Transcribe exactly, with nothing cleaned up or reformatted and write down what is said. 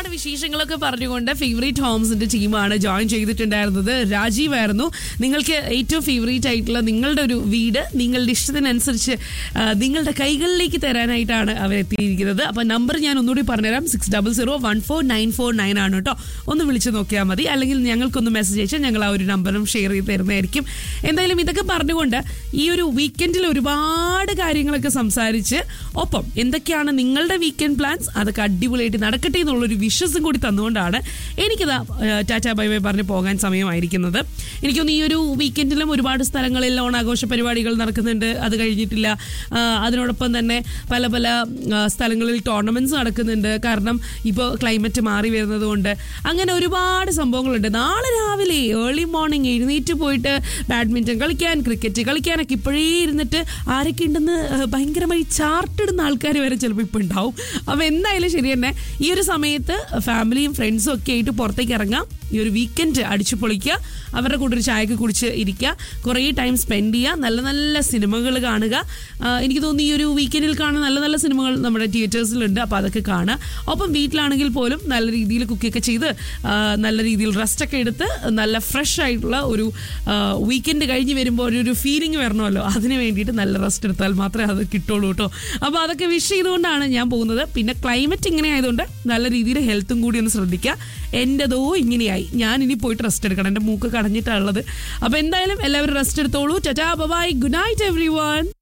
ഒരുപാട് വിശേഷങ്ങളൊക്കെ പറഞ്ഞുകൊണ്ട് ഫേവറേറ്റ് ഹോംസിന്റെ ടീമാണ് ജോയിൻ ചെയ്തിട്ടുണ്ടായിരുന്നത്. രാജീവ് ആയിരുന്നു. നിങ്ങൾക്ക് ഏറ്റവും ഫേവറേറ്റ് ആയിട്ടുള്ള നിങ്ങളുടെ ഒരു വീട് നിങ്ങളുടെ ഇഷ്ടത്തിനനുസരിച്ച് നിങ്ങളുടെ കൈകളിലേക്ക് തരാനായിട്ടാണ് അവരെത്തിയിരിക്കുന്നത്. അപ്പൊ നമ്പർ ഞാൻ ഒന്നുകൂടി പറഞ്ഞുതരാം. Six double zero one four nine four nine ആണ് കേട്ടോ. ഒന്ന് വിളിച്ച് നോക്കിയാൽ മതി, അല്ലെങ്കിൽ ഞങ്ങൾക്കൊന്ന് മെസ്സേജ് അയച്ചാൽ ഞങ്ങൾ ആ ഒരു നമ്പറും ഷെയർ ചെയ്ത് തരുന്നതായിരിക്കും. എന്തായാലും ഇതൊക്കെ പറഞ്ഞുകൊണ്ട് ഈ ഒരു വീക്കെൻഡിൽ ഒരുപാട് കാര്യങ്ങളൊക്കെ സംസാരിച്ച് ഒപ്പം എന്തൊക്കെയാണ് നിങ്ങളുടെ വീക്കെൻഡ് പ്ലാൻസ് അതൊക്കെ അടിപൊളിയായിട്ട് നടക്കട്ടെ എന്നുള്ളൊരു വിശ്വാസം കൂടി തന്നുകൊണ്ടാണ് എനിക്കിതാ ടാറ്റാ ബൈ ബൈ പറഞ്ഞ് പോകാൻ സമയമായിരിക്കുന്നത്. എനിക്കൊന്ന് ഈ ഒരു വീക്കെൻഡിലും ഒരുപാട് സ്ഥലങ്ങളിൽ ഓണാഘോഷ പരിപാടികൾ നടക്കുന്നുണ്ട്. അത് കഴിഞ്ഞിട്ടില്ല. അതിനോടൊപ്പം തന്നെ പല പല സ്ഥലങ്ങളിൽ ടൂർണമെന്റ്സ് നടക്കുന്നുണ്ട്. കാരണം ഇപ്പോൾ ക്ലൈമറ്റ് മാറി വരുന്നത് കൊണ്ട് അങ്ങനെ ഒരുപാട് സംഭവങ്ങളുണ്ട്. നാളെ രാവിലെ ഏർലി മോർണിംഗ് എഴുന്നേറ്റ് പോയിട്ട് ബാഡ്മിൻ്റൺ കളിക്കാൻ, ക്രിക്കറ്റ് കളിക്കാനൊക്കെ ഇപ്പോഴേ ഇരുന്നിട്ട് ആരൊക്കെ ഉണ്ടെന്ന് ഭയങ്കരമായി ചാർട്ടിടുന്ന ആൾക്കാർ വരെ ചിലപ്പോൾ ഇപ്പോൾ ഉണ്ടാവും. അപ്പോൾ എന്തായാലും ശരി തന്നെ ഈ ഒരു സമയത്ത് ഫാമിലിയും ഫ്രണ്ട്സും ഒക്കെ ആയിട്ട് പുറത്തേക്ക് ഇറങ്ങാം. ഈ ഒരു വീക്കെൻഡ് അടിച്ചു പൊളിക്കുക, അവരുടെ കൂടെ ഒരു ചായയൊക്കെ കുടിച്ച് ഇരിക്കുക, കുറേ ടൈം സ്പെൻഡ് ചെയ്യുക, നല്ല നല്ല സിനിമകൾ കാണുക. എനിക്ക് തോന്നുന്നു ഈ ഒരു വീക്കെൻഡിൽ കാണുന്ന നല്ല നല്ല സിനിമകൾ നമ്മുടെ തിയേറ്റേഴ്സിലുണ്ട്. അപ്പോൾ അതൊക്കെ കാണുക. ഒപ്പം വീട്ടിലാണെങ്കിൽ പോലും നല്ല രീതിയിൽ കുക്കൊക്കെ ചെയ്ത് നല്ല രീതിയിൽ റെസ്റ്റൊക്കെ എടുത്ത് നല്ല ഫ്രഷ് ആയിട്ടുള്ള ഒരു വീക്കെൻഡ് കഴിഞ്ഞ് വരുമ്പോൾ ഒരു ഫീലിംഗ് വരണമല്ലോ, അതിന് വേണ്ടിയിട്ട് നല്ല റെസ്റ്റ് എടുത്താൽ മാത്രമേ അത് കിട്ടുള്ളൂ കേട്ടോ. അപ്പോൾ അതൊക്കെ വിഷ് ചെയ്തുകൊണ്ടാണ് ഞാൻ പോകുന്നത്. പിന്നെ ക്ലൈമറ്റ് ഇങ്ങനെ ആയതുകൊണ്ട് നല്ല രീതിയിൽ ഹെൽത്തും കൂടി ഒന്ന് ശ്രദ്ധിക്കുക. എൻ്റെതോ ഇങ്ങനെയായി, ഞാൻ ഇനി പോയിട്ട് റെസ്റ്റ് എടുക്കണം. എൻ്റെ മൂക്ക് കടഞ്ഞിട്ടാണുള്ളത്. അപ്പോൾ എന്തായാലും എല്ലാവരും റെസ്റ്റ് എടുത്തോളൂ. Tata bye bye, good night everyone.